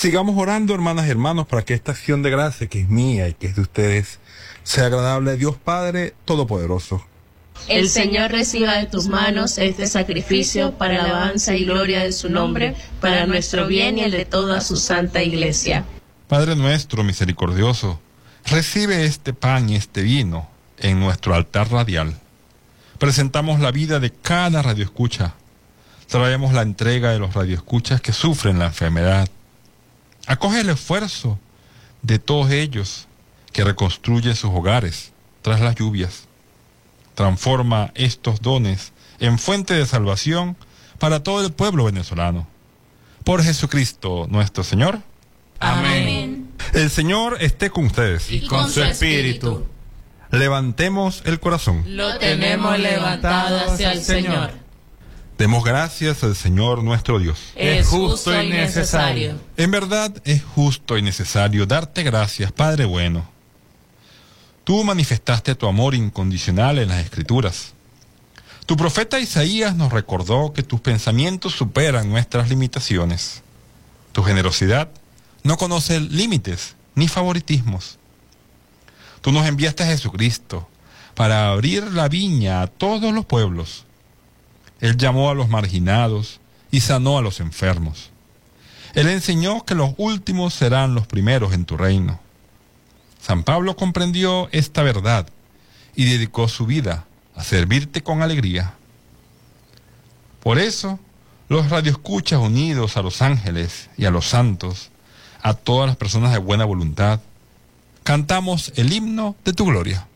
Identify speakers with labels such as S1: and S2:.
S1: Sigamos orando, hermanas y hermanos, para que esta acción de gracia que es mía y que es de ustedes sea agradable a Dios Padre Todopoderoso.
S2: El Señor reciba de tus manos este sacrificio para alabanza y gloria de su nombre, para nuestro bien y el de toda su santa Iglesia.
S1: Padre nuestro misericordioso, recibe este pan y este vino en nuestro altar radial. Presentamos la vida de cada radioescucha. Traemos la entrega de los radioescuchas que sufren la enfermedad. Acoge el esfuerzo de todos ellos que reconstruyen sus hogares tras las lluvias. Transforma estos dones en fuente de salvación para todo el pueblo venezolano. Por Jesucristo nuestro Señor.
S2: Amén.
S1: El Señor esté con ustedes.
S2: Y con su espíritu.
S1: Levantemos el corazón.
S2: Lo tenemos levantado hacia el Señor.
S1: Demos gracias al Señor nuestro Dios.
S2: Es justo y necesario.
S1: En verdad es justo y necesario darte gracias, Padre bueno. Tú manifestaste tu amor incondicional en las Escrituras. Tu profeta Isaías nos recordó que tus pensamientos superan nuestras limitaciones. Tu generosidad no conoce límites ni favoritismos. Tú nos enviaste a Jesucristo para abrir la viña a todos los pueblos. Él llamó a los marginados y sanó a los enfermos. Él enseñó que los últimos serán los primeros en tu reino. San Pablo comprendió esta verdad y dedicó su vida a servirte con alegría. Por eso, los radioescuchas unidos a los ángeles y a los santos, a todas las personas de buena voluntad, cantamos el himno de tu gloria.